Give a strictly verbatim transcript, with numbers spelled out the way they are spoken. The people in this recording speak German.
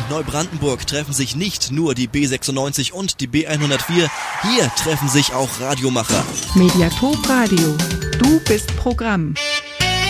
Neubrandenburg treffen sich nicht nur die B sechsundneunzig und die B hundertvier, hier treffen sich auch Radiomacher. Mediathek Radio. Du bist Programm.